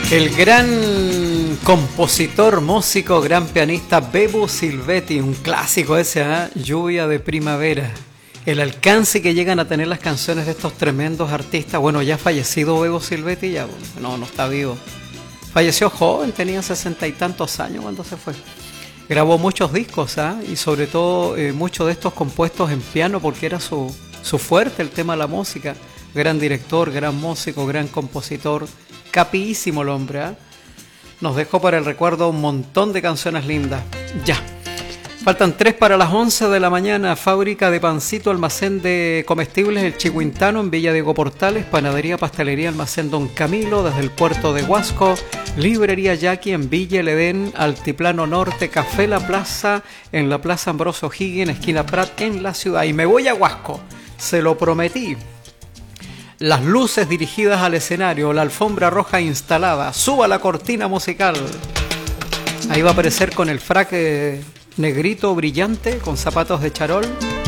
El gran compositor, músico, gran pianista Bebo Silvetti, un clásico ese, ¿eh? Lluvia de primavera. El alcance que llegan a tener las canciones de estos tremendos artistas. Bueno, ya fallecido Bebo Silvetti, ya no está vivo. Falleció joven, tenía 60 y tantos años cuando se fue. Grabó muchos discos, ¿eh? Y sobre todo muchos de estos compuestos en piano porque era su fuerte el tema de la música. Gran director, gran músico, gran compositor. Capísimo el hombre, ¿eh? Nos dejó para el recuerdo un montón de canciones lindas. Ya. Faltan 3 para las 11 de la mañana. Fábrica de pancito, almacén de comestibles El Chihuintano en Villa Diego Portales. Panadería, pastelería, almacén Don Camilo desde el puerto de Huasco. Librería Jackie en Villa El Edén, Altiplano Norte. Café La Plaza en la Plaza Ambrosio O'Higgins, esquina Prat en la ciudad. Y me voy a Huasco, se lo prometí. Las luces dirigidas al escenario, la alfombra roja instalada. Suba la cortina musical. Ahí va a aparecer con el frac negrito brillante, con zapatos de charol,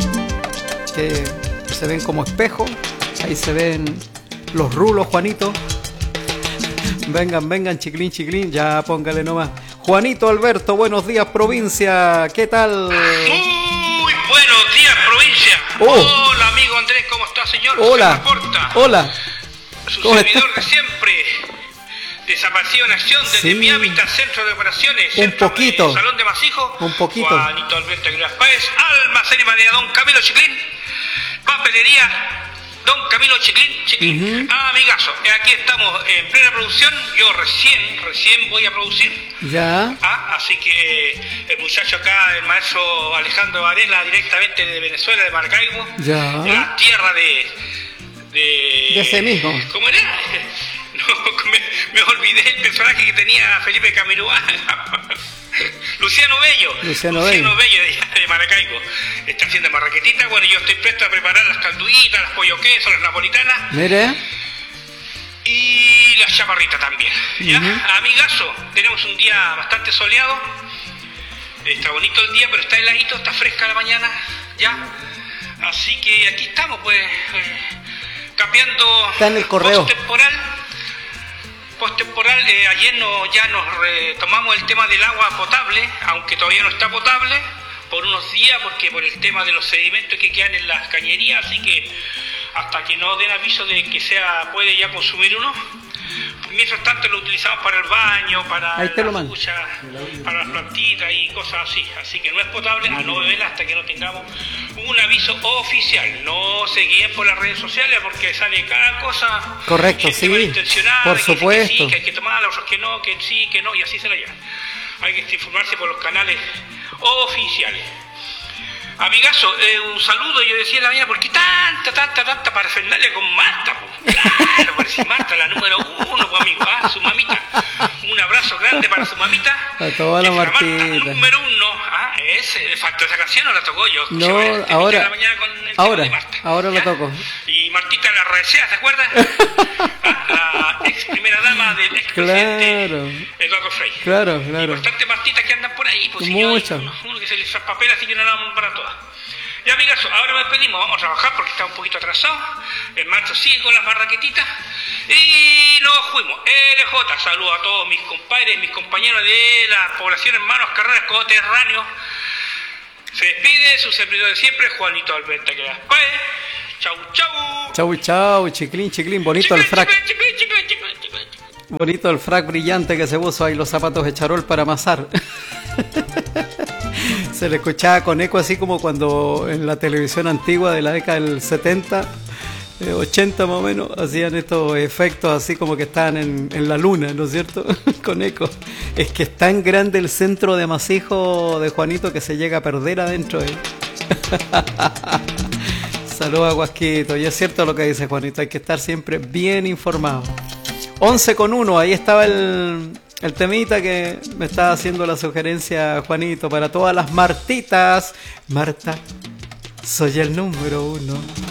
que se ven como espejo. Ahí se ven los rulos, Juanito. Vengan, chiclín, ya póngale nomás. Juanito Alberto, buenos días, provincia, ¿qué tal? Muy buenos días, provincia. Hola, amigo Andrés, ¿cómo está, señor? Hola. Hola. Su servidor de siempre, desaparecido en acción desde mi hábitat, centro de operaciones, Salón de Masijo. Un poquito. Juanito Alberto Aguilar Páez, almacén y manería Don Camilo Chiclín, papelería Don Camilo Chiclín. Amigazo, aquí estamos en plena producción. Yo recién voy a producir. Ya. Así que el muchacho acá, el maestro Alejandro Varela, directamente de Venezuela, de Maracaibo. Ya. De la tierra de ese mismo. ¿Cómo era? No, me olvidé el personaje que tenía Felipe Camiruá. Luciano Bello de Maracaibo. Está haciendo marraquetita. Bueno, yo estoy presto a preparar las calduitas, las pollo queso, las napolitanas. Mire. Y las chaparritas también. ¿Ya? Amigazo, tenemos un día bastante soleado. Está bonito el día, pero está heladito, está fresca la mañana. ¿Ya? Así que aquí estamos, pues, cambiando. Está en el correo. Postemporal, ayer ya nos retomamos el tema del agua potable, aunque todavía no está potable, por unos días, porque por el tema de los sedimentos que quedan en las cañerías, así que hasta que no den aviso de que puede ya consumir uno. Mientras tanto lo utilizamos para el baño, para la ducha, para las plantitas y cosas así. Así que no es potable, a no beberla hasta que no tengamos un aviso oficial. No se guíen por las redes sociales porque sale cada cosa. Correcto, sí, por supuesto. Que sí, que hay que tomarla, otros que no, que sí, que no, y así se la llevan. Hay que informarse por los canales oficiales. Amigazo, un saludo. Yo decía en la mañana, ¿por qué tanta parafernalia con Marta? Claro, parece Marta la número 1, pues, amigo, su mamita. Un abrazo grande para su mamita. A toda la Martita. Marta número 1. Le faltó esa canción, ¿o la tocó yo? No, ahora la toco. Y Martita la Recea, ¿se acuerda? La ex primera dama del ex presidente Eduardo Frei. Claro. Y bastantes Martitas que andan por ahí, pues muchas. Uno que se les traspapela, así que no la vamos para todas. Y amigazo, ahora me despedimos, vamos a trabajar porque está un poquito atrasado. El maestro sigue con las marraquetitas y nos fuimos. LJ, saludo a todos mis compadres, mis compañeros de la población Hermanos Carreras Coterráneos. Se despide su servidor de siempre, Juanito Alberto Aguilar Páez. Chau, chiclín, bonito el frac. Bonito el frac brillante que se puso ahí, los zapatos de charol para amasar. Se le escuchaba con eco, así como cuando en la televisión antigua de la década del 70, 80 más o menos, hacían estos efectos así como que estaban en la luna, ¿no es cierto? Con eco. Es que es tan grande el centro de amasijo de Juanito que se llega a perder adentro de él. Saludos a Guasquito. Y es cierto lo que dice Juanito, hay que estar siempre bien informado. 11:01, ahí estaba el temita que me estaba haciendo la sugerencia Juanito para todas las Martitas. Marta, soy el número 1.